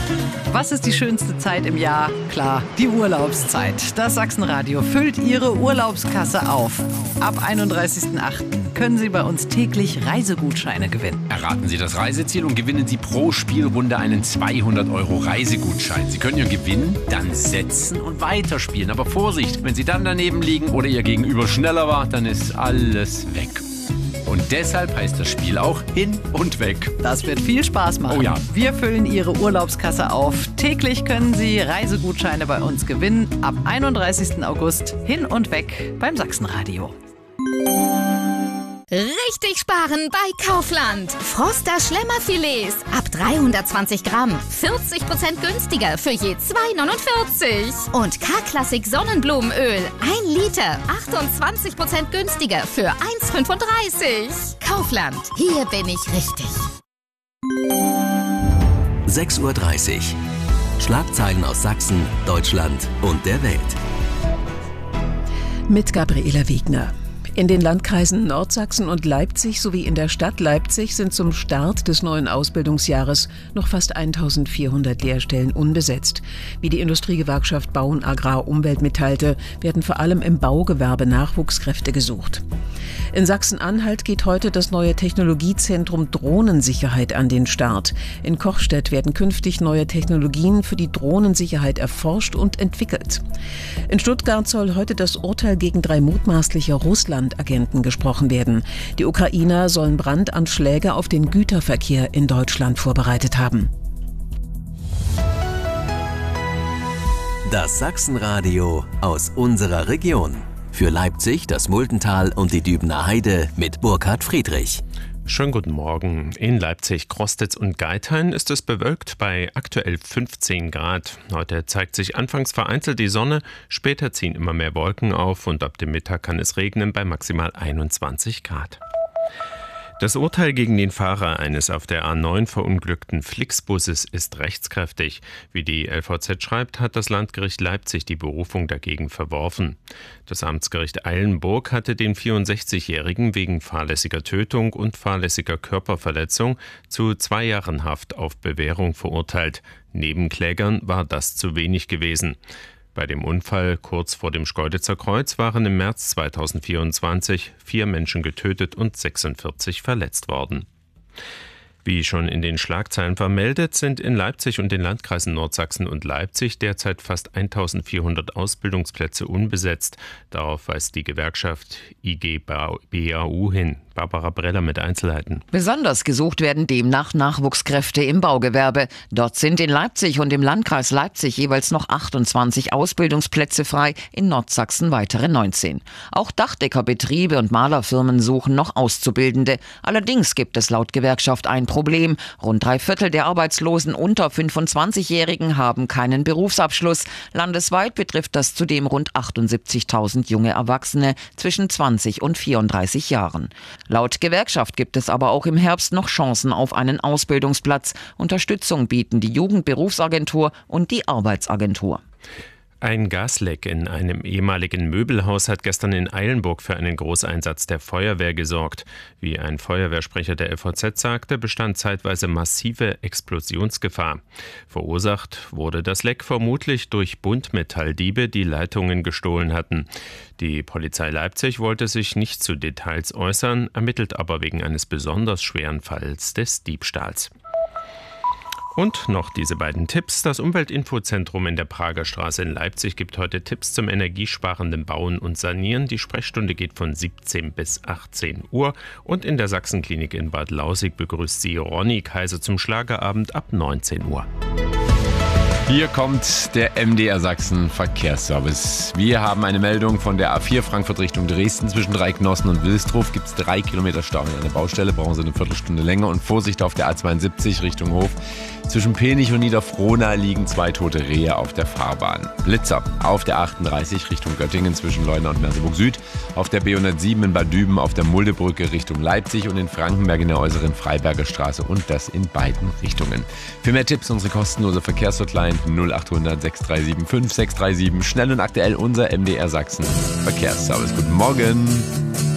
Was ist die schönste Zeit im Jahr? Klar, die Urlaubszeit. Das Sachsenradio füllt Ihre Urlaubskasse auf. Ab 31.08. können Sie bei uns täglich Reisegutscheine gewinnen. Erraten Sie das Reiseziel und gewinnen Sie pro Spielrunde einen 200€ Reisegutschein. Sie können Ihren Gewinn dann setzen und weiterspielen. Aber Vorsicht, wenn Sie dann daneben liegen oder Ihr Gegenüber schneller war, dann ist alles weg. Und deshalb heißt das Spiel auch Hin und Weg. Das wird viel Spaß machen. Oh ja. Wir füllen Ihre Urlaubskasse auf. Täglich können Sie Reisegutscheine bei uns gewinnen. Ab 31. August Hin und Weg beim Sachsenradio. Richtig sparen bei Kaufland. Froster Schlemmerfilets ab 320 Gramm. 40% günstiger für je 2,49. Und K-Klassik Sonnenblumenöl 1 Liter. 28% günstiger für 1,35. Kaufland. Hier bin ich richtig. 6:30 Uhr. Schlagzeilen aus Sachsen, Deutschland und der Welt. Mit Gabriela Wegner. In den Landkreisen Nordsachsen und Leipzig sowie in der Stadt Leipzig sind zum Start des neuen Ausbildungsjahres noch fast 1400 Lehrstellen unbesetzt. Wie die Industriegewerkschaft Bau und Agrar Umwelt mitteilte, werden vor allem im Baugewerbe Nachwuchskräfte gesucht. In Sachsen-Anhalt geht heute das neue Technologiezentrum Drohnensicherheit an den Start. In Kochstedt werden künftig neue Technologien für die Drohnensicherheit erforscht und entwickelt. In Stuttgart soll heute das Urteil gegen 3 mutmaßliche Russland-Agenten gesprochen werden. Die Ukrainer sollen Brandanschläge auf den Güterverkehr in Deutschland vorbereitet haben. Das Sachsenradio aus unserer Region. Für Leipzig, das Muldental und die Dübener Heide mit Burkhard Friedrich. Schönen guten Morgen. In Leipzig, Crostitz und Geithain ist es bewölkt bei aktuell 15 Grad. Heute zeigt sich anfangs vereinzelt die Sonne, später ziehen immer mehr Wolken auf und ab dem Mittag kann es regnen bei maximal 21 Grad. Das Urteil gegen den Fahrer eines auf der A9 verunglückten Flixbusses ist rechtskräftig. Wie die LVZ schreibt, hat das Landgericht Leipzig die Berufung dagegen verworfen. Das Amtsgericht Eilenburg hatte den 64-Jährigen wegen fahrlässiger Tötung und fahrlässiger Körperverletzung zu 2 Jahren Haft auf Bewährung verurteilt. Nebenklägern war das zu wenig gewesen. Bei dem Unfall kurz vor dem Schkeuditzer Kreuz waren im März 2024 4 Menschen getötet und 46 verletzt worden. Wie schon in den Schlagzeilen vermeldet, sind in Leipzig und den Landkreisen Nordsachsen und Leipzig derzeit fast 1400 Ausbildungsplätze unbesetzt. Darauf weist die Gewerkschaft IG BAU hin. Barbara Breller mit Einzelheiten. Besonders gesucht werden demnach Nachwuchskräfte im Baugewerbe. Dort sind in Leipzig und im Landkreis Leipzig jeweils noch 28 Ausbildungsplätze frei, in Nordsachsen weitere 19. Auch Dachdeckerbetriebe und Malerfirmen suchen noch Auszubildende. Allerdings gibt es laut Gewerkschaft ein Problem. Rund 3/4 der Arbeitslosen unter 25-Jährigen haben keinen Berufsabschluss. Landesweit betrifft das zudem rund 78.000 junge Erwachsene zwischen 20 und 34 Jahren. Laut Gewerkschaft gibt es aber auch im Herbst noch Chancen auf einen Ausbildungsplatz. Unterstützung bieten die Jugendberufsagentur und die Arbeitsagentur. Ein Gasleck in einem ehemaligen Möbelhaus hat gestern in Eilenburg für einen Großeinsatz der Feuerwehr gesorgt. Wie ein Feuerwehrsprecher der LVZ sagte, bestand zeitweise massive Explosionsgefahr. Verursacht wurde das Leck vermutlich durch Buntmetalldiebe, die Leitungen gestohlen hatten. Die Polizei Leipzig wollte sich nicht zu Details äußern, ermittelt aber wegen eines besonders schweren Falls des Diebstahls. Und noch diese beiden Tipps. Das Umweltinfozentrum in der Prager Straße in Leipzig gibt heute Tipps zum energiesparenden Bauen und Sanieren. Die Sprechstunde geht von 17 bis 18 Uhr. Und in der Sachsenklinik in Bad Lausick begrüßt sie Ronny Kaiser zum Schlagerabend ab 19 Uhr. Hier kommt der MDR Sachsen Verkehrsservice. Wir haben eine Meldung von der A4 Frankfurt Richtung Dresden. Zwischen Dreiknossen und Wilsdruf gibt es 3 Kilometer Stau in einer Baustelle. Brauchen Sie eine Viertelstunde länger. Und Vorsicht auf der A72 Richtung Hof. Zwischen Penich und Niederfrohna liegen 2 tote Rehe auf der Fahrbahn. Blitzer auf der 38 Richtung Göttingen zwischen Leuna und Merseburg Süd. Auf der B107 in Bad Düben auf der Muldebrücke Richtung Leipzig und in Frankenberg in der äußeren Freiberger Straße. Und das in beiden Richtungen. Für mehr Tipps unsere kostenlose Verkehrshotline 0800 6375 637. Schnell und aktuell unser MDR Sachsen Verkehrsservice. Guten Morgen.